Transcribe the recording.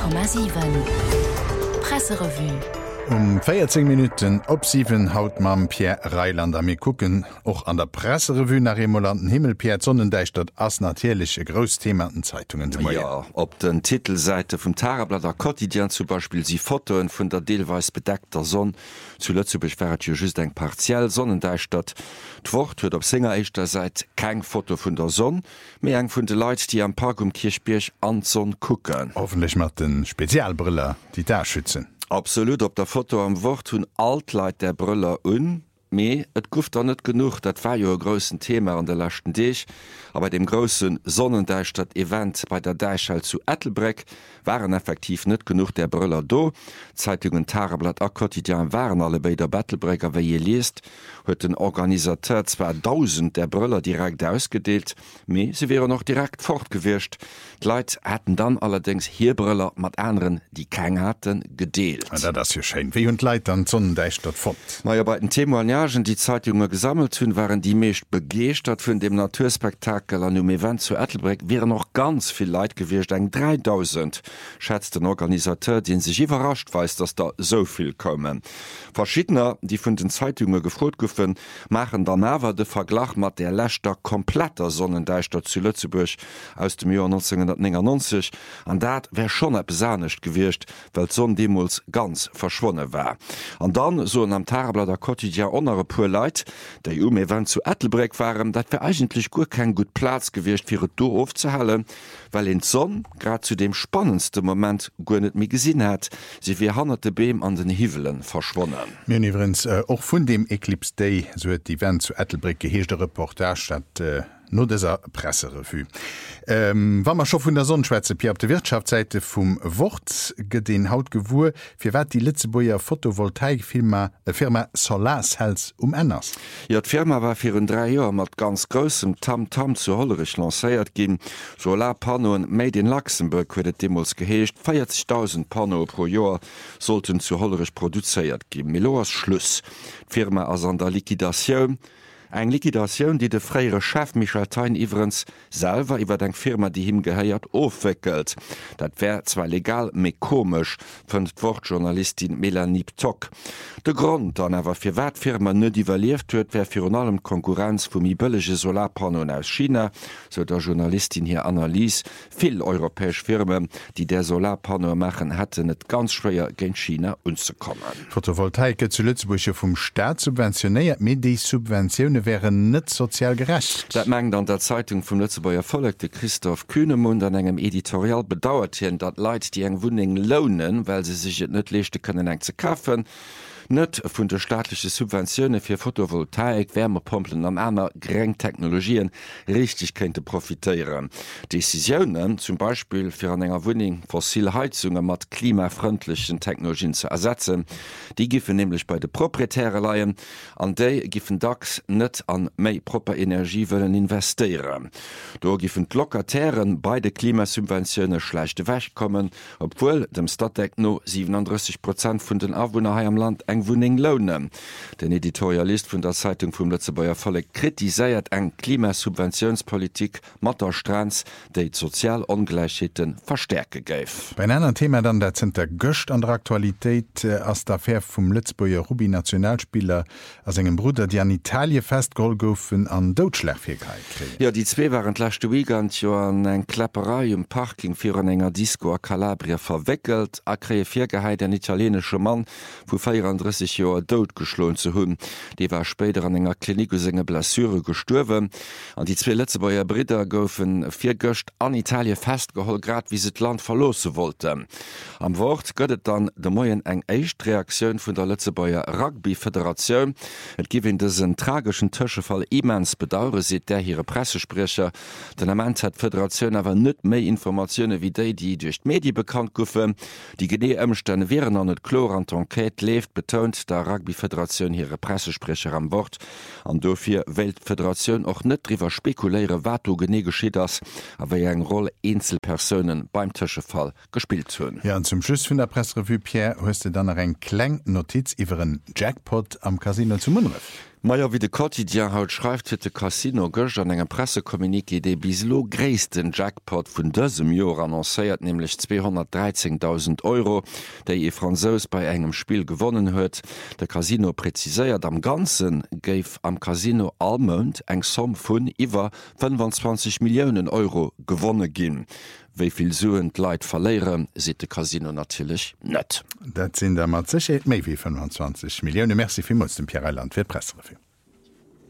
100,7 Presserevue. 14 Minuten op 7 haut mam Pierre Reilander mir kucken och an der Presserevue nach Remolanten Himmel Pierre Sonnendeichstadt ass natierliche Großthema an Zeitungen. Ja, op den Titelseite vum Tarablatter Quotidien zum Beispiel sie Fotoen vun der deelweis bedeckter Sonn zu Lützeburg wäret just eng partiell Sonnendeichstadt. D'Wort huet op Singeréischter seit keng Foto vun der Sonn, mé eng vun de Leiit, die am Park Kirchbierch an Sonn kucken. Hoffentlich mat den Spezialbriller die da schützen. Absolut op der Foto am Wort hunn Altleit der Brüller me et guft an net genug, dat war jo grossen Thema an der lachten Deeg, aber dem grossen Sonnendeichstadt-Event bei der Deichhall zu Ettelbreck waren effektiv net genug der Brüller do. Zeitungen Tarablatt a Quotidien waren alle bei der Battlebrecker, wer je liest, huet den Organisateur 2000 der Brüller direkt ausgedeelt, me sie wäre noch direkt fortgewircht. Leiit hätten dann allerdings hier Brüller mat anderen, die keng hatten, gedeelt. Ja, das hier schein wie und Leiit an Sonnendeichstadt fort. Meier bei den Thema die Zeitungen gesammelt hun waren die meescht begeert vun dem Naturspektakel an dem Event zu Ettelbreck wäre noch ganz viel Leid gewircht eng 3000 schätzt den Organisateur, den sich überrascht weiß, dass da so viel kommen. Verschiedener, die vun den Zeitungen gefrot goffen, machen der nawer de Verglach mat der Lächter kompletter Sonnendeichstadt zu Lützeburg aus dem Jahr 1999 an dat wär schon besanecht gewircht, weil Sonn Demos ganz verschwonnen war. An dann so am Tarablatter Quotidien pur Leiit, der Event zu Ettelbreck waren, dat wir eigentlich gut kein gut Platz gewircht fir do aufzuhalen, weil in Sonn grad zu dem spannendste Moment gonet mir gesinn hat, sie wie hannerte Beem an den Hivelen verschwonnen. Übrigens auch vun dem Eclipse Day so huet die Event zu Ettelbreck geheeschte Reportage no dieser Presserevue. Wann man schon vun der Sonnenschwäze Pi op der Wirtschaftsseite vum Wort den Hautgewur, fir wat die Litzebuer Photovoltaikfirma Solarcells ënners. Ja, die Firma war vir 3 Joer mat ganz grossem Tamtam zu Hollerich lacéiert gin. Solarpanoen made in Luxemburg huet demos geheescht, 40.000 Pano pro Joer sollten zu Hollerich produzéiert gin. Meloas Schluss. Die Firma as an der Liquidation. Eg Liquidation, die de freiere Chef Michael Thein iwrens selber iwwer deng Firma, die him geheiert, aufwickelt. Dat wär zwar legal me komisch, vun d'Wortjournalistin Melanie Ptock. De Grund an awer fir Wertfirma net evaluiert huet, wär fir an allem Konkurrenz vum ibëllege Solarpanoen aus China, so der Journalistin hier Analyse, vill europäesch Firmen, die der Solarpano machen, hätten net ganz schwéier gen China unzukommen. Photovoltaike zu Lützeburg vum Staat subventionéiert mit die Subventionune wären net sozial gerecht. Dat mengt an der Zeitung vum Lützeburger Volk de Christoph Kühnemund an engem Editorial bedauert hin, dat Leiit die eng Wuning lohnen, weil se sich et net lechte können eng ze kaufen. Net vun der staatliche Subventionune fir Photovoltaik, Wärmepumpen an aner Grengtechnologien richtig könnte profitieren. Decisionen zum Beispiel fir an enger Wuning Fossilheizungen mat klimafreundlichen Technologien zu ersetzen, die giffen nämlich bei de proprietäre Leiien, an déi giffen DAX net an méi proper Energie wollen investieren. Do giffen Lokatieren beide Klimasubventionune schlechte wegkommen, obwohl dem Stadtdeck no 37% vun den Awohner am Land eng Wuning lohnen. Den Editorialist vun der Zeitung vum Lützeburger Volk kritiséiert eng Klimasubventionspolitik Matter Strands, déi Sozialongleichheiten verstärke geif. Bei einem Thema dann der der Göcht an der Aktualität as d'Affaire vum Lützburger Rugby-Nationalspieler as engem Bruder, die an Italien festgeholt goufen an Doutschlagfähigkeit kriegen. Ja, die zwei waren lachte Weekend jo an eng Klapperei Parking fir an enger Disco a Calabria verwickelt, a kreefirgeheit ein italienische Mann, wo 34 Joer dod geschloen zu hunn. Die war später an enger Klinik senge Blessure gestorwen. An die zwei Lützebauer Brider goufen 4 Göcht an Italien festgeholt, grad wie se d Land verlose wollte. Am Wort gëtt dann de Moien eng Eichtreaktionun vun der Lützebauer Rugby-Föderation. Et giwen dessen tragischen Tëschefall immens bedaure, se der hire Pressesprecher. Den Amment hat Föderation awer net méi Informationune wie déi, die durch Medi bekannt goufen. Die Geneeëmstände wären an net Chlor an d'Enquête leeft, betont der Rugby-Föderation hire Pressesprecher am Wort. An dofir Weltföderation och net drwer spekuléiere Wato gene geschieet ass, awer eng Rolle Einzelpersonen beim Tëschefall gespielt hunn. Ja, und zum Schluss vun der Presserevue Pierre hueste dann eng kleng Notiz iwwer en Jackpot am Casino zu Munref. Meier wie de Quotidien haut schreift fir de Casino gëcht an engem Pressekommunike déi bislo gréissten Jackpot vun dësem Jor annoncéiert nämlich 213.000 €, déi e Franzos bei engem Spiel gewonnen huet. De Casino preziséiert am ganzen géif am Casino Almond eng Somm vun iwwer 25 Millionen € gewonne ginn. Wéiviel suend Leiit verléieren, si de Casino natilech net. Dat sinn der mat sech méi wie 25 Millioune Merci vielmals dem Pierre Land fir Presserefir.